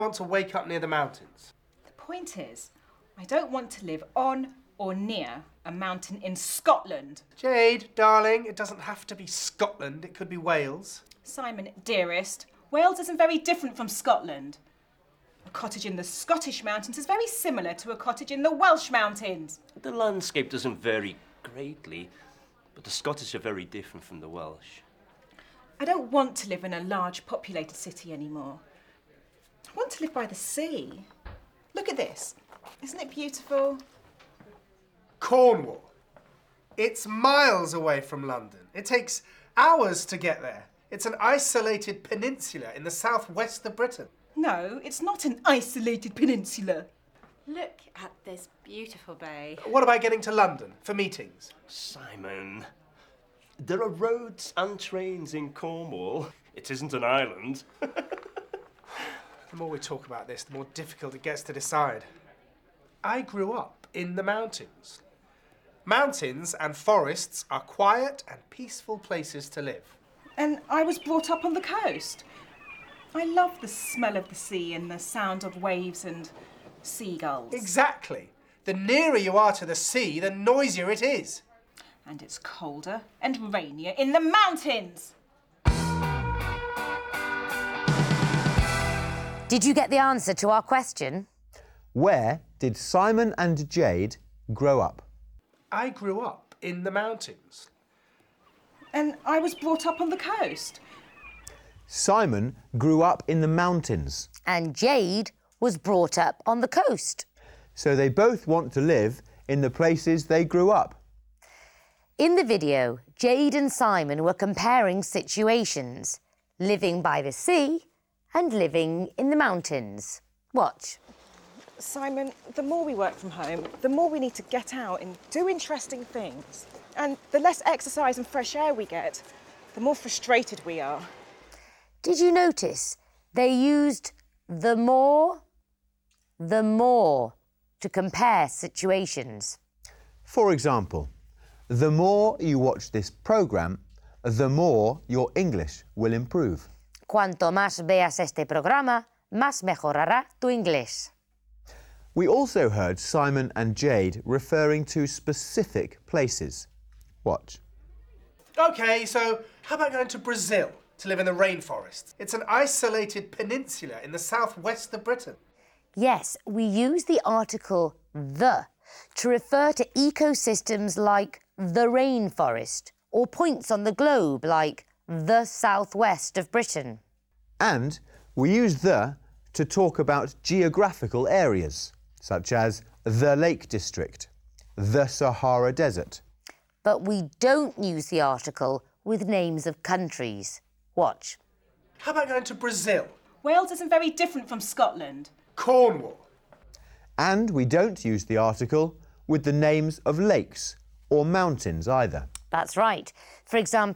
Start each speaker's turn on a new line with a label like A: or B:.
A: want to wake up near the mountains.
B: The point is, I don't want to live on or near a mountain in Scotland.
A: Jade, darling, it doesn't have to be Scotland. It could be Wales.
B: Simon, dearest, Wales isn't very different from Scotland. A cottage in the Scottish mountains is very similar to a cottage in the Welsh mountains.
C: The landscape doesn't vary greatly, but the Scottish are very different from the Welsh.
B: I don't want to live in a large populated city anymore. I want to live by the sea. Look at this. Isn't it beautiful?
A: Cornwall. It's miles away from London. It takes hours to get there. It's an isolated peninsula in the southwest of Britain.
B: No, it's not an isolated peninsula.
D: Look at this beautiful bay.
A: What about getting to London for meetings?
C: Simon, there are roads and trains in Cornwall. It isn't an island.
A: The more we talk about this, the more difficult it gets to decide. I grew up in the mountains. Mountains and forests are quiet and peaceful places to live.
B: And I was brought up on the coast. I love the smell of the sea and the sound of waves and seagulls.
A: Exactly. The nearer you are to the sea, the noisier it is.
B: And it's colder and rainier in the mountains.
E: Did you get the answer to our question?
F: Where did Simon and Jade grow up?
A: I grew up in the mountains.
B: And I was brought up on the coast.
F: Simon grew up in the mountains.
E: And Jade was brought up on the coast.
F: So they both want to live in the places they grew up.
E: In the video, Jade and Simon were comparing situations, living by the sea and living in the mountains. Watch.
B: Simon, the more we work from home, the more we need to get out and do interesting things. And the less exercise and fresh air we get, the more frustrated we are.
E: Did you notice they used the more to compare situations?
F: For example, the more you watch this programme, the more your English will improve.
E: Cuanto más veas este programa, más mejorará tu inglés.
F: We also heard Simon and Jade referring to specific places. Watch.
A: OK, so how about going to Brazil to live in the rainforest? It's an isolated peninsula in the southwest of Britain.
E: Yes, we use the article the to refer to ecosystems like the rainforest or points on the globe like the southwest of Britain.
F: And we use the to talk about geographical areas, such as the Lake District, the Sahara Desert.
E: But we don't use the article with names of countries. Watch.
A: How about going to Brazil?
B: Wales isn't very different from Scotland.
A: Cornwall.
F: And we don't use the article with the names of lakes or mountains either.
E: That's right. For example,